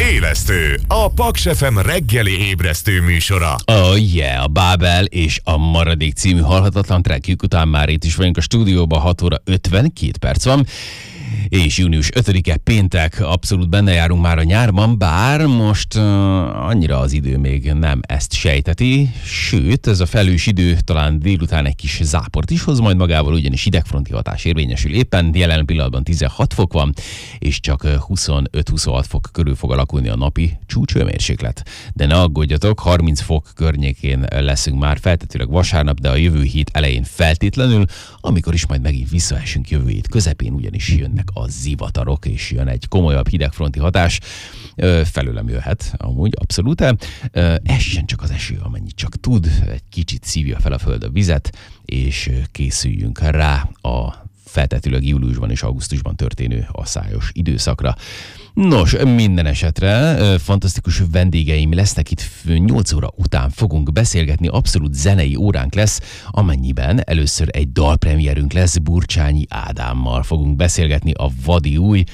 Élesztő, a Paks FM reggeli ébresztő műsora. Oh yeah, a Bábel és a Maradék című halhatatlan trackjük után már itt is vagyunk a stúdióban, 6 óra 52 perc van. És június 5-e péntek, abszolút benne járunk már a nyárban, bár most annyira az idő még nem ezt sejteti, sőt, ez a felhős idő talán délután egy kis záport is hoz majd magával, ugyanis hidegfronti hatás érvényesül éppen, jelen pillanatban 16 fok van, és csak 25-26 fok körül fog alakulni a napi csúcshőmérséklet. De ne aggódjatok, 30 fok környékén leszünk már feltetőleg vasárnap, de a jövő hét elején feltétlenül, amikor is majd megint visszaesünk jövő hét közepén, ugyanis jönnek a zivatarok, és jön egy komolyabb hidegfronti hatás. Felőlem jöhet, amúgy abszolút. Essen csak az eső, amennyit csak tud, egy kicsit szívja fel a föld a vizet, és készüljünk rá a feltetőleg júliusban és augusztusban történő asszályos időszakra. Nos, minden esetre fantasztikus vendégeim lesznek itt, 8 óra után fogunk beszélgetni, abszolút zenei óránk lesz, amennyiben először egy dalpremierünk lesz, Burcsányi Ádámmal fogunk beszélgetni a vadi új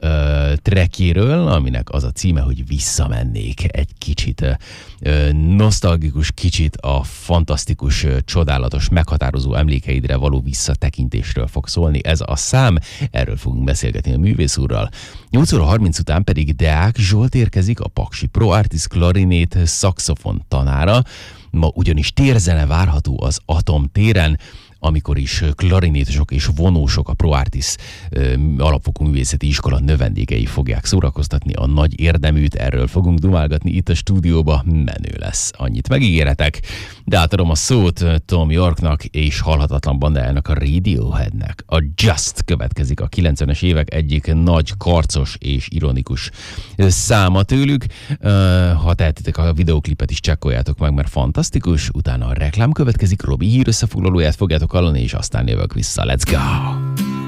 trackjéről, aminek az a címe, hogy Visszamennék. Egy kicsit nosztalgikus, kicsit a fantasztikus, csodálatos, meghatározó emlékeidre való visszatekintésről fog szólni ez a szám, erről fogunk beszélgetni a művész úrral. 8 óra 30 után pedig Deák Zsolt érkezik, a paksi Pro Artist klarinét szaxofon tanára. Ma ugyanis térzene várható az Atom téren, amikor is klarinétosok és vonósok, a Pro Artist alapfokú művészeti iskola növendékei fogják szórakoztatni a nagy érdeműt, erről fogunk dumálgatni itt a stúdióba, menő lesz, annyit megígéretek. De átadom a szót Tom Yorknak és halhatatlan bandájának, a Radioheadnek. A Just következik, a 90-es évek egyik nagy karcos és ironikus száma tőlük. Ha tehetitek, a videóklipet is csekkoljátok meg, mert fantasztikus. Utána a reklám következik, Robi hír összefoglalóját fogjátok hallani, és aztán jövök vissza. Let's go!